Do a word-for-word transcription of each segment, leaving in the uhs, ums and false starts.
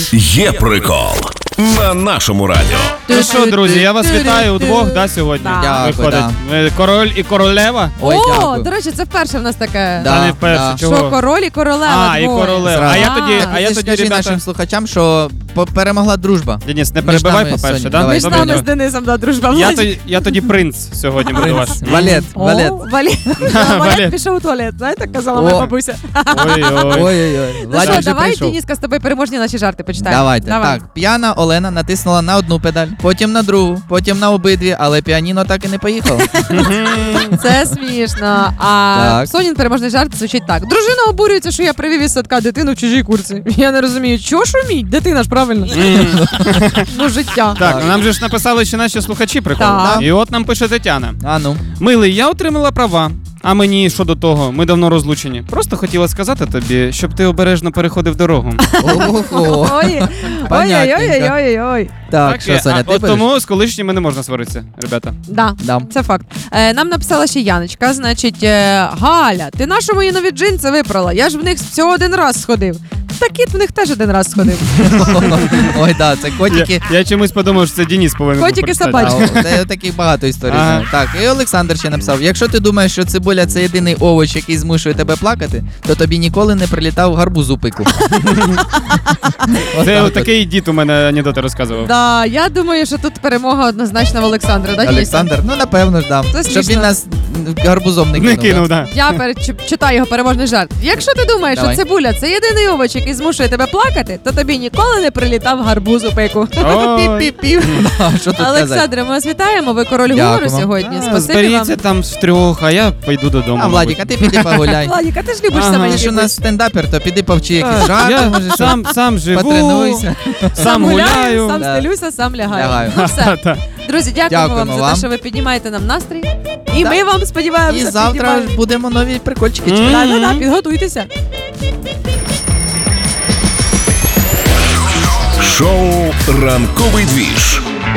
Є прикол на нашому радіо. Ну що, друзі, я вас вітаю удвох, да, сьогодні? Да. Виходить. Дякую, Король і королева? Ой, О, дякую. до речі, це вперше в нас таке. Да. Та не вперше, да. чого? Що король і королева. А, і двоє. королева. А я А, тоді, а я Ти тоді, скажи ребята... нашим слухачам, що по- перемогла дружба. Денис, не Між перебивай, нами по-перше, сьогодні. да? Давай. Між Добре, нами з добре. Денисом, да, дружба. Я Владі. тоді, я тоді принц сьогодні буду ваш. Валет, О, валет. Валет. Валет. Валет пішов у туалет, знаєте, казала моя О. бабуся. Ой-ой. Ой-ой-ой. Ну Владик що, вже давай, прийшов. Дениска, з тобою переможні наші жарти почитаємо. Давайте. Давай. Так, п'яна Олена натиснула на одну педаль, потім на другу, потім на обидві, але піаніно так і не поїхало. Це смішно. А Так. Сонін переможний жарт звучить так. Дружина обурюється, що я привів із садка дитину в чужій курці. Я не розумію, чого шуміть? Дитина ж правильно. Ну, життя. Так, ну нам же ж написали ще наші слухачі прикол. Так. І от нам пише Тетяна. А ну. Милий, я отримала права. А мені що до того? Ми давно розлучені. Просто хотіла сказати тобі, щоб ти обережно переходив дорогу. Ого. Ой, Понятненько. ой-ой-ой-ой. Так, що, Соня, а, ти от будеш? тому з колишніми не можна сваритися, ребята. Да. Да. Це факт. Е, нам написала ще Яночка, значить, е, Галя, ти на що мої нові джинси випрала? Я ж в них всього один раз сходив. Та кіт в них теж один раз сходив. Ой, да, це котики. Я, я чомусь подумав, що це Денис повинен був Котики прочитати. собачки. А, Це таких багато історій. Ага. знаю. Так, і Олександр ще написав: якщо ти думаєш, що цибуля це єдиний овоч, який змушує тебе плакати, то тобі ніколи не прилітав гарбуз у пику. Це Отак от такий дід у мене анекдоти розказував. Да, я думаю, що тут перемога однозначно в Олександра. Да, Дениса? Олександр, ну напевно ж да. Це Щоб смішно. він нас гарбузом не Не кинув. кинув, да. да. Я перечитаю його переможний жарт. Якщо ти думаєш, Давай. що цибуля це єдиний овоч, який змушує тебе плакати, то тобі ніколи не прилітав гарбуз у пику. Ой. Піп-піп-піп. Да, Що тут казати? Олександре, ми вас вітаємо. Ви король Дякую гумору вам. сьогодні. А, Спасибі вам. зберіться там втрьох, а я пойду додому. А, Владик, а ти піди погуляй. Владик, а ти ж любиш Ага. саме Ти ж у нас стендапер, то піди повчи якісь жарти, Я може, що? сам, сам живу, Потренуйся. сам гуляю. сам Да. стелюся, сам лягаю. Лягаю. Ну все. Та. Друзі, дякуємо, Дякуємо вам за вам. те, що ви піднімаєте нам настрій. І Да. ми вам сподіваємося. І завтра піднімаємо. будемо нові прикольчики М. читати. Да, да, да, підготуйтеся. Шоу «Ранковий двіж»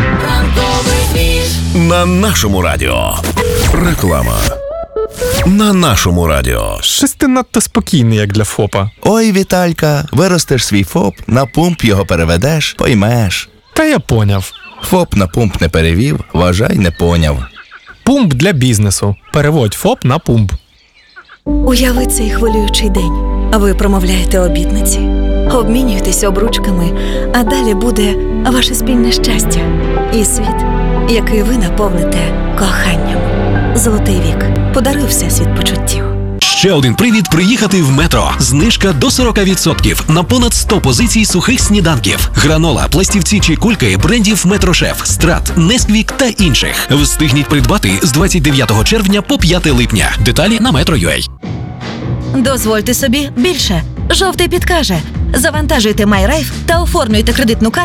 на нашому радіо. Реклама на нашому радіо. Щось ти надто спокійний, як для ФОПа. Ой, Віталька, виростеш свій ФОП, на пумп його переведеш, поймеш. Та я поняв. ФОП на пумп не перевів, вважай, не поняв. Пумп для бізнесу. Переводь ФОП на пумп. Уяви цей хвилюючий день. Ви промовляєте обітниці, обмінюєтеся обручками, а далі буде ваше спільне щастя і світ, який ви наповните коханням. Золотий вік. Подаруй всесвіт почуттів. Ще один привід приїхати в Метро. Знижка до сорок відсотків на понад сто позицій сухих сніданків. Гранола, пластівці чи кульки брендів Метрошеф, Страт, Несквік та інших. Встигніть придбати з двадцять дев'ятого червня по п'яте липня. Деталі на метро крапка ю а. Дозвольте собі більше. Жовтий підкаже. Завантажуйте MyRife та оформлюйте кредитну карту